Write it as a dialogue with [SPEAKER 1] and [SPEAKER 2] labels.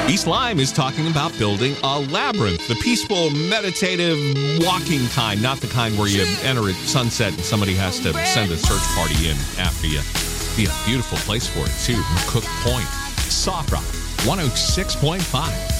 [SPEAKER 1] East Lyme is talking about building a labyrinth, the peaceful, meditative, walking kind, not the kind where you enter at sunset and somebody has to send a search party in after you. Be a beautiful place for it, too. Cook Point. Soft Rock 106.5.